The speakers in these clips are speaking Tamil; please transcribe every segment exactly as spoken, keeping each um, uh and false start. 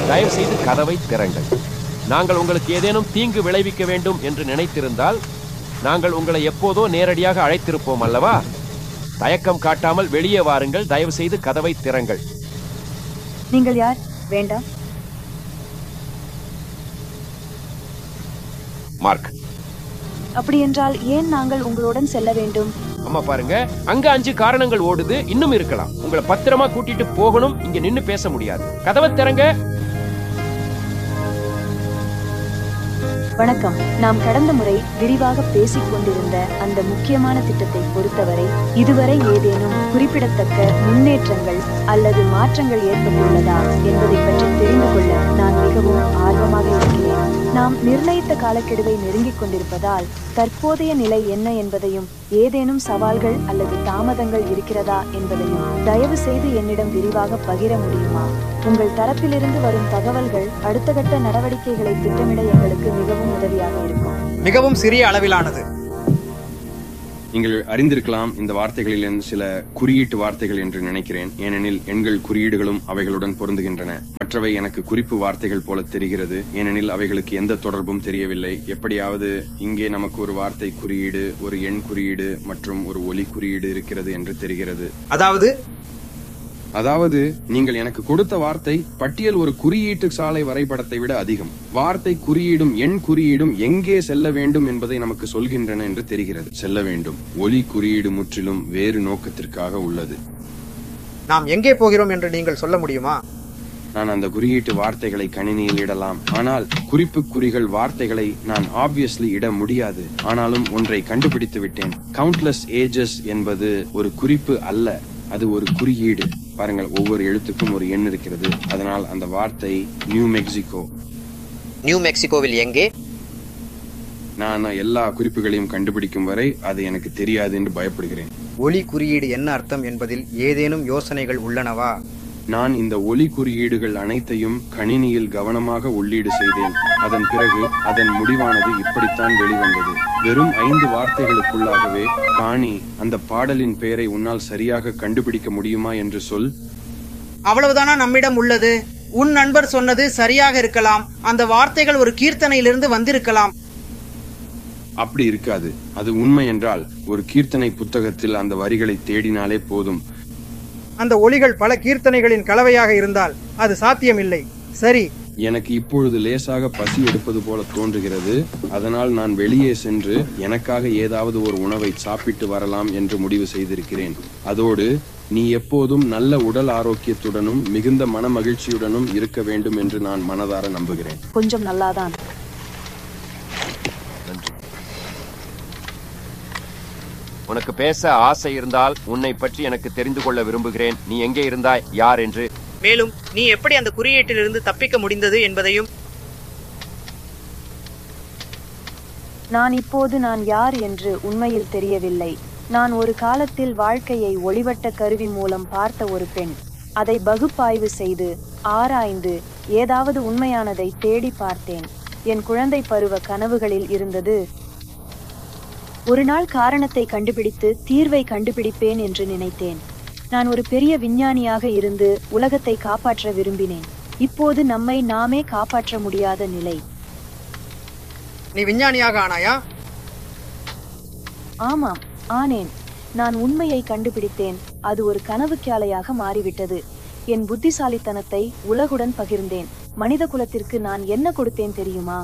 தயவு செய்து கதவை திறங்கள். நாங்கள் உங்களுக்கு ஏதேனும் தீங்கு விளைவிக்க வேண்டும் என்று நினைத்திருந்தால் நாங்கள் உங்களை எப்போதோ நேரடியாக அழைத்திருப்போம் அல்லவா? தயக்கம் காட்டாமல் வெளியே வாருங்கள். தயவு செய்து கதவை திறங்கள். நீங்கள் யார்? வேண்டாம். மார்க். அப்படி என்றால் ஏன் நாங்கள் உங்களுடன் செல்ல வேண்டும்? அம்மா பாருங்க, அங்க அஞ்சு காரணங்கள் ஓடுது. இன்னும் இருக்கலாம். உங்களை பத்திரமா கூட்டிட்டு போகணும். இங்க நின்னு பேச முடியாது. கதவை திறங்க. வணக்கம். நாம் கடந்த முறை விரிவாக பேசிக் கொண்டிருந்த அந்த முக்கியமான திட்டத்தை பொறுத்தவரை இதுவரை ஏதேனும் குறிப்பிடத்தக்க முன்னேற்றங்கள் அல்லது மாற்றங்கள் ஏற்பட்டுள்ளதா என்பதை பற்றி தெரிந்து கொள்ள நான் மிகவும் ஆர்வமாக இருக்கிறேன். நாம் நிர்ணயித்த காலக்கெடுவை நெருங்கிக் கொண்டிருப்பதால் தற்போதைய நிலை என்ன என்பதையும் ஏதேனும் சவால்கள் அல்லது தாமதங்கள் இருக்கிறதா என்பதையும் தயவு செய்து என்னிடம் விரிவாக பகிர முடியுமா? உங்கள் தரப்பிலிருந்து வரும் தகவல்கள் அடுத்த கட்ட நடவடிக்கைகளை திட்டமிட எங்களுக்கு மிகவும் உதவியாக இருக்கும். மிகவும் சிறிய அளவிலானது. நீங்கள் அறிந்திருக்கலாம், இந்த வார்த்தைகளில் சில குறியீட்டு வார்த்தைகள் என்று நினைக்கிறேன். ஏனெனில் எண்கள் குறியீடுகளும் அவைகளுடன் பொருந்துகின்றன. மற்றவை எனக்கு குறிப்பு வார்த்தைகள் போல தெரிகிறது, ஏனெனில் அவைகளுக்கு எந்த தொடர்பும் தெரியவில்லை. எப்படியாவது இங்கே நமக்கு ஒரு வார்த்தை குறியீடு, ஒரு எண் குறியீடு மற்றும் ஒரு ஒலி குறியீடு இருக்கிறது என்று தெரிகிறது. அதாவது அதாவது நீங்கள் எனக்கு கொடுத்த வார்த்தை பட்டியல் ஒரு குறியீட்டு சாலை வரைபடத்தை விட அதிகம். வார்த்தை குறியீடும் எண் குறியீடும் எங்கே செல்ல வேண்டும் என்பதை நமக்கு சொல்கின்றன என்று தெரிகிறது. செல்ல வேண்டும். ஒலி குறியீடு முற்றிலும் வேறு நோக்கத்திற்காக உள்ளது. நாம் எங்கே போகிறோம் என்று நீங்கள் சொல்ல முடியுமா? நான் அந்த குறியீட்டு வார்த்தைகளை கணினியில் இடலாம், ஆனால் குறிப்பு குறிகள் வார்த்தைகளை நான் ஆப்வியஸ்லி இட முடியாது. ஆனாலும் ஒன்றை கண்டுபிடித்து விட்டேன். கவுண்ட்லெஸ் ஏஜஸ் என்பது ஒரு குறிப்பு அல்ல, அது ஒரு குறியீடு. பாருங்கள், ஒவ்வொரு எழுத்துக்கும் ஒரு எண் இருக்கிறது. அதனால் அந்த வார்த்தை நியூ மெக்சிகோ. நியூ மெக்சிகோவில் எங்கே? நான் எல்லா குறிப்புகளையும் கண்டுபிடிக்கும் வரை அது எனக்கு தெரியாது என்று பயப்படுகிறேன். ஒலி குறியீடு என்ன அர்த்தம் என்பதில் ஏதேனும் யோசனைகள் உள்ளனவா? நான் இந்த ஒலி குறியீடுகள் அனைத்தையும் கணினியில் கவனமாக உள்ளீடு செய்தேன். அதன் பிறகு அதன் முடிவானது இப்படித்தான் வெளிவந்தது. வெறும் ஐந்து வார்த்தைகளுக்குள்ளாகவே, காணி, அந்த பாடலின் பெயரை உன்னால் சரியாக கண்டுபிடிக்க முடியுமா என்று சொல். அவ்வளவுதானா நம்மிடம் உள்ளது? உன் நண்பர் சொன்னது சரியாக இருக்கலாம். அந்த வார்த்தைகள் ஒரு கீர்த்தனையிலிருந்து வந்திருக்கலாம். அப்படி இருக்காது. அது உண்மை என்றால் ஒரு கீர்த்தனை புத்தகத்தில் அந்த வரிகளை தேடினாலே போதும். அந்த ஒலிகள் பல கீர்த்தனைகளின் கலவையாக இருந்தால் அது சாத்தியமில்லை. சரி, எனக்கு இப்பொழுது லேசாக பசி எடுப்பது போல தோன்றுகிறது. அதனால் நான் வெளியே சென்று எனக்காக ஏதாவது ஒரு உணவை சாப்பிட்டு வரலாம் என்று முடிவு செய்திருக்கிறேன். அதோடு நீ எப்போதும் நல்ல உடல் ஆரோக்கியத்துடனும் மிகுந்த மன மகிழ்ச்சியுடனும் இருக்க வேண்டும் என்று நான் மனதார நம்புகிறேன். கொஞ்சம் நல்லாதான். உனக்கு பேச ஆசை இருந்தால் உன்னை பற்றி எனக்கு தெரிந்து கொள்ள விரும்புகிறேன். நீ எங்கே இருந்தாய், யார் என்று, மேலும் நீ எப்படி அந்த குறியீட்டிலிருந்து தப்பிக்க முடிந்தது என்பதையும். நான் இப்போது நான் யார் என்று உண்மையில் தெரியவில்லை. நான் ஒரு காலத்தில் வாழ்க்கையை ஒளிவட்ட கருவி மூலம் பார்த்த ஒரு பெண். அதை பகுப்பாய்வு செய்து ஆராய்ந்து ஏதாவது உண்மையானதை தேடி பார்த்தேன். என் குழந்தை பருவ கனவுகளில் இருந்தது ஒரு நாள் காரணத்தை கண்டுபிடித்து தீர்வை கண்டுபிடிப்பேன் என்று நினைத்தேன். நான் ஒரு பெரிய விஞ்ஞானியாக இருந்து உலகத்தை காப்பாற்ற விரும்பினேன். இப்போது நம்மை நாமே காப்பாற்ற முடியாத நிலை. நீ விஞ்ஞானியாக ஆனாயா? ஆமாம், ஆனேன். நான் உண்மையை கண்டுபிடித்தேன். அது ஒரு கனவு கியாலையாக மாறிவிட்டது. என் புத்திசாலித்தனத்தை உலகுடன் பகிர்ந்தேன். மனித குலத்திற்கு நான் என்ன கொடுத்தேன் தெரியுமா?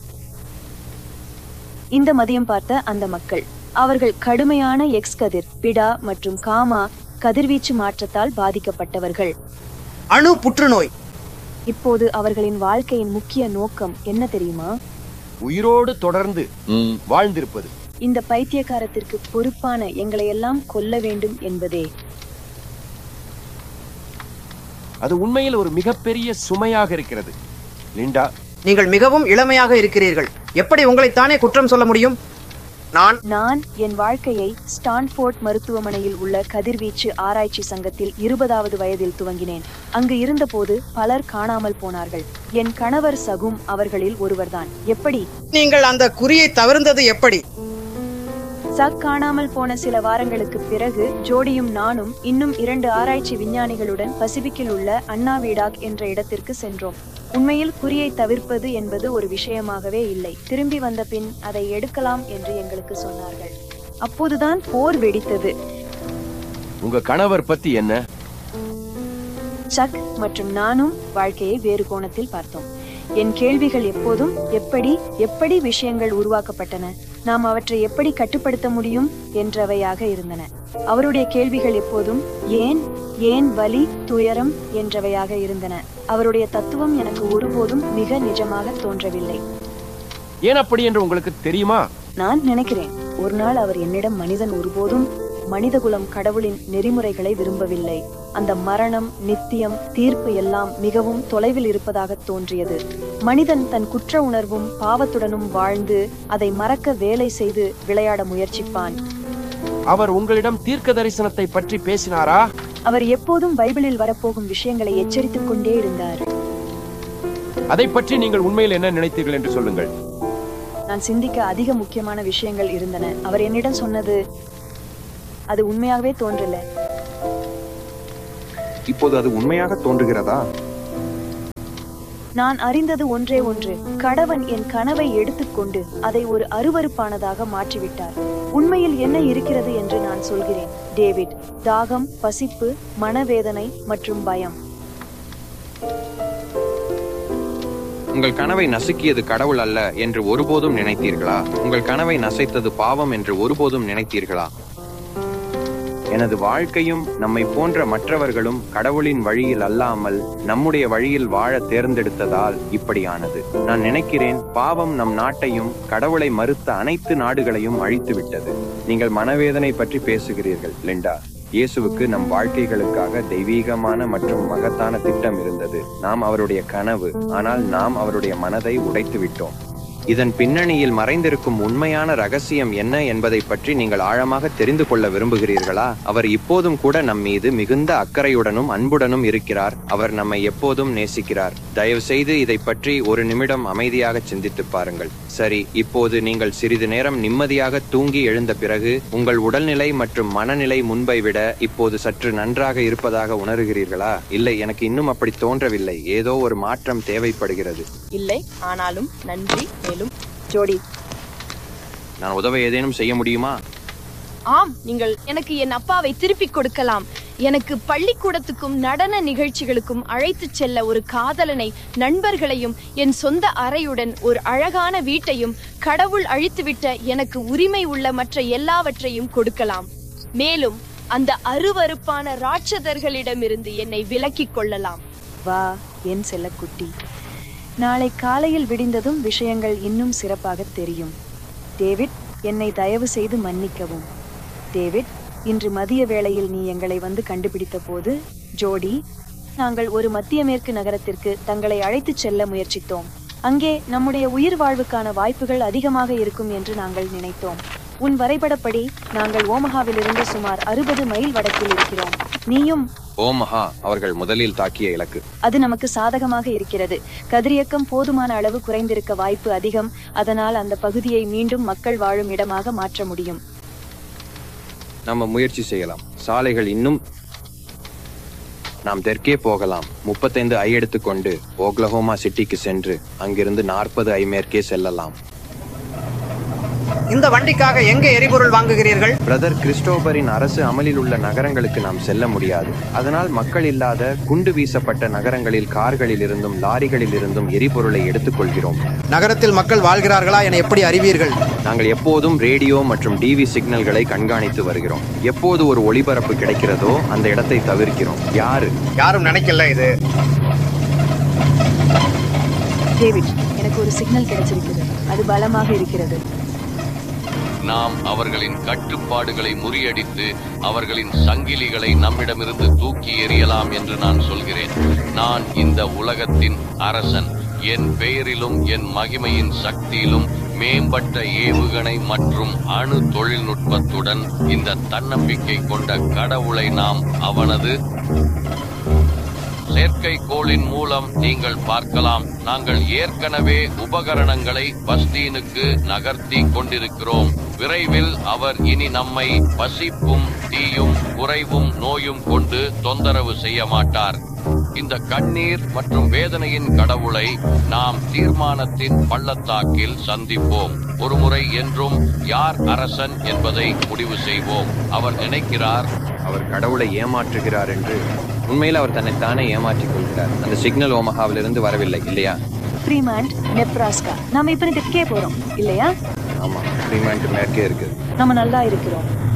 இந்த மதியம் பார்த்த அந்த மக்கள், அவர்கள் கடுமையான எக்ஸ் கதிர், பிடா மற்றும் காமா கதிர்வீச்சு மாற்றத்தால் பாதிக்கப்பட்டவர்கள். அணு புற்றுநோய். இப்போது அவர்களின் வாழ்க்கையின் முக்கிய நோக்கம் என்ன தெரியுமா? உயிரோடு தொடர்ந்து வாழ்ந்திருப்பது. இந்த பைத்தியக்காரத்திற்கு பொறுப்பான எங்களை எல்லாம் கொல்ல வேண்டும் என்பதே. அது உண்மையில் ஒரு மிகப்பெரிய சுமையாக இருக்கிறது. லிண்டா, நீங்கள் மிகவும் இளமையாக இருக்கிறீர்கள். எப்படி உங்களைத்தானே குற்றம் சொல்ல முடியும்? நான் நான் என் வாழ்க்கையை ஸ்டான்ஃபோர்ட் மருத்துவமனையில் உள்ள கதிர்வீச்சு ஆராய்ச்சி சங்கத்தில் இருபதாவது வயதில் துவங்கினேன். அங்கு இருந்தபோது பலர் காணாமல் போனார்கள். என் கணவர் சகும் அவர்களில் ஒருவர்தான். எப்படி நீங்கள் அந்த குறியை தவிர்த்தது? எப்படி? சக் காணாமல் போன சில வாரங்களுக்கு பிறகு ஜோடியும் நானும் இன்னும் இரண்டு ஆராய்ச்சி விஞ்ஞானிகளுடன் பசிபிக்கில் உள்ள அண்ணா வீடாக் என்ற இடத்திற்கு சென்றோம். உண்மையில் குறியை தவிர்ப்பது என்பது ஒரு விஷயமாகவே இல்லை. திரும்பி வந்த பின் அதை எடுக்கலாம் என்று எங்களுக்கு சொன்னார்கள். அப்போதுதான் போர் வெடித்தது. உங்க கணவர் பத்தி என்ன? சக் மற்றும் நானும் வாழ்க்கையை வேறு கோணத்தில் பார்த்தோம். என் கேள்விகள் எப்போதும் எப்படி எப்படி விஷயங்கள் உருவாக்கப்பட்டன, நாம் அவற்றை எப்படி கட்டுப்படுத்த முடியும் என்றவையாக இருந்தன. அவருடைய கேள்விகள் எப்போதும் ஏன் ஏன் வலி துயரம் என்றவையாக இருந்தன. அவருடைய தத்துவம் எனக்கு ஒருபோதும் மிக நிஜமாக தோன்றவில்லை. ஏன் அப்படி என்று உங்களுக்கு தெரியுமா? நான் நினைக்கிறேன் ஒரு நாள் அவர் என்னிடம் மனிதன் ஒருபோதும் மனிதகுலம் கடவுளின் நெறிமுறைகளை விரும்பவில்லை. அந்த மரணம், நித்தியம், தீர்ப்பு எல்லாம் மிகவும் தொலைவில் இருப்பதாக தோன்றியது. மனிதன் தன் குற்ற உணர்வும் பாவத்துடனும் வாழ்ந்து அதை மறக்க வேலை செய்து விளையாட முயற்சிப்பான். அவர் உங்களிடம் தீர்க்க தரிசனத்தை பற்றி பேசினாரா? அவர் எப்போதும் பைபிளில் வரப்போகும் விஷயங்களை எச்சரித்துக் கொண்டே இருந்தார். அதை பற்றி நீங்கள் உண்மையில் என்ன நினைத்தீர்கள் என்று சொல்லுங்கள். நான் சிந்திக்க அதிக முக்கியமான விஷயங்கள் இருந்தன. அவர் என்னிடம் சொன்னது அது உண்மையாகவே தோன்றல. இப்போது அது உண்மையாக தோன்றுகிறதா? நான் அறிந்தது ஒன்றே ஒன்று. கடவன் என் கனவை எடுத்துக்கொண்டு அதை ஒரு அருவருப்பானதாக மாற்றிவிட்டார். உண்மையில் என்ன இருக்கிறது என்று நான் சொல்கிறேன். டேவிட், தாகம், பசிப்பு, மனவேதனை மற்றும் பயம். உங்கள் கனவை நசுக்கியது கடவுள் அல்ல என்று ஒருபோதும் நினைத்தீர்களா? உங்கள் கனவை நசைத்தது பாவம் என்று ஒருபோதும் நினைத்தீர்களா? எனது வாழ்க்கையும் நம்மை போன்ற மற்றவர்களும் கடவுளின் வழியில் அல்லாமல் நம்முடைய வழியில் வாழ தேர்ந்தெடுத்ததால் இப்படியானது. நான் நினைக்கிறேன் பாவம் நம் நாட்டையும் கடவுளை மறுத்த அனைத்து நாடுகளையும் அழித்து விட்டது. நீங்கள் மனவேதனை பற்றி பேசுகிறீர்கள் லிண்டா. இயேசுவுக்கு நம் வாழ்க்கைகளுக்காக தெய்வீகமான மற்றும் மகத்தான திட்டம் இருந்தது. நாம் அவருடைய கனவு, ஆனால் நாம் அவருடைய மனதை உடைத்து விட்டோம். இதன் பின்னணியில் மறைந்திருக்கும் உண்மையான ரகசியம் என்ன என்பதை பற்றி நீங்கள் ஆழமாக தெரிந்து கொள்ள விரும்புகிறீர்களா? அவர் இப்போதும் கூட நம் மீது மிகுந்த அக்கறையுடனும் அன்புடனும் இருக்கிறார். அவர் நம்மை எப்போதும் நேசிக்கிறார். தயவு செய்து இதை பற்றி ஒரு நிமிடம் அமைதியாக சிந்தித்து பாருங்கள். சரி, இப்போது நீங்கள் சிறிது நேரம் நிம்மதியாக தூங்கி எழுந்த பிறகு உங்கள் உடல்நிலை மற்றும் மனநிலை முன்பை விட இப்போது சற்று நன்றாக இருப்பதாக உணர்கிறீர்களா? இல்லை, எனக்கு இன்னும் அப்படி தோன்றவில்லை. ஏதோ ஒரு மாற்றம் தேவைப்படுகிறது. இல்லை, ஆனாலும் நன்றி. மேலும் ஜோடி, நான் உதவ ஏதேனும் செய்ய முடியுமா? ஆம், நீங்கள் எனக்கு என் அப்பாவை திருப்பிக் கொடுக்கலாம். எனக்கு பள்ளிக்கூடத்துக்கும் நடன நிகழ்ச்சிகளுக்கும் அழைத்து செல்ல ஒரு காதலனை, நண்பர்களையும், என் சொந்த அறையுடன் ஒரு அழகான வீட்டையும், கடவுள் அழித்துவிட்ட எனக்கு உரிமை உள்ள மற்ற எல்லாவற்றையும் கொடுக்கலாம். மேலும் அந்த அருவருப்பான ராட்சதர்களிடமிருந்து என்னை விலக்கிக் கொள்ளலாம். வா என் செல்லக்குட்டி. நாளை காலையில் விடிந்ததும் விஷயங்கள் இன்னும் சிறப்பாக தெரியும். டேவிட், என்னை தயவு செய்து மன்னிக்கவும். டேவிட், இன்று மதிய வேளையில் நீ எங்களை வந்து கண்டுபிடித்த போது, ஜோடி, நாங்கள் ஒரு மத்திய மேற்கு நகரத்திற்கு தங்களை அழைத்துச் செல்ல முயற்சித்தோம். அங்கே நம்முடைய உயிர் வாழ்வுக்கான வாய்ப்புகள் அதிகமாக இருக்கும் என்று நாங்கள் நினைத்தோம். உன் வரைபடப்படி நாங்கள் ஓமஹாவிலிருந்து சுமார் அறுபது மைல் வடக்கில் இருக்கிறோம். நீயும் ஓமஹா அவர்கள் முதலில் தாக்கிய இலக்கு. அது நமக்கு சாதகமாக இருக்கிறது. கதிரியக்கம் போதுமான அளவு குறைந்திருக்க வாய்ப்பு அதிகம். அதனால் அந்த பகுதியை மீண்டும் மக்கள் வாழும் இடமாக மாற்ற முடியும். நாம முயற்சி செய்யலாம். சாலைகள் இன்னும் நாம் தெற்கே போகலாம். முப்பத்தைந்து ஐ எடுத்துக்கொண்டு ஓக்லஹோமா சிட்டிக்கு சென்று அங்கிருந்து நாற்பது ஐ மேற்கே செல்லலாம். இந்த வண்டிக்காக எங்க எரிபொருள் வாங்குகிறீர்கள்? பிரதர் கிறிஸ்டோபரின் அரசு அமலில் உள்ள நகரங்களுக்கு நாம் செல்ல முடியாது. அதனால் மக்கள் இல்லாத குண்டு வீசப்பட்ட நகரங்களில் கார்களில் இருந்தும் லாரிகளில் இருந்தும் எரிபொருளை எடுத்துக்கொள்கிறோம். நகரத்தில் மக்கள் வாழ்கிறார்களா என எப்படி அறிவீர்கள்? நாங்கள் எப்போதும் ரேடியோ மற்றும் டிவி சிக்னல்களை கண்காணித்து வருகிறோம். எப்போது ஒரு ஒளிபரப்பு கிடைக்கிறதோ அந்த இடத்தை தவிர்க்கிறோம். யாரு யாரும் நினைக்கல இது. டேவிட், எனக்கு ஒரு சிக்னல் கிடைச்சிருக்கிறது. அது பலமாக இருக்கிறது. நாம் அவர்களின் கட்டுப்பாடுகளை முறியடித்து அவர்களின் சங்கிலிகளை நம்மிடமிருந்து தூக்கி எறியலாம் என்று நான் சொல்கிறேன். நான் இந்த உலகத்தின் அரசன். என் பெயரிலும் என் மகிமையின் சக்தியிலும் மேம்பட்ட ஏவுகணை மற்றும் அணு தொழில்நுட்பத்துடன் இந்த தன்னம்பிக்கை கொண்ட கடவுளை நாம் அவனது செயற்கைக்கோளின் மூலம் நீங்கள் பார்க்கலாம். நாங்கள் ஏற்கனவே உபகரணங்களை பஸ்தீனுக்கு நகர்த்தி கொண்டிருக்கிறோம். விரைவில் அவர் இனி நம்மை பசிப்பும் தீயும் குறைவும் நோயும் கொண்டு தொந்தரவு செய்ய மாட்டார். இந்த கண்ணீர் மற்றும் வேதனையின் கடவுளை நாம் தீர்மானத்தின் பள்ளத்தாக்கில் சந்திப்போம். ஒருமுறை என்றும் யார் அரசன் என்பதை முடிவு செய்வோம். அவர் நினைக்கிறார் அவர் கடவுளை ஏமாற்றுகிறார் என்று. உண்மையில் அவர் தன்னைத்தானே ஏமாற்றிக் கொள்கிறார். அந்த சிக்னல் ஓமஹாவிலிருந்து வரவில்லை இல்லையா? Fremont, Nebraska. நாம இப்ப தெற்கே போறோம் இல்லையா? ஆமா, ஃப்ரீமாண்ட் மேற்கே இருக்கு. நம்ம நல்லா இருக்கிறோம்.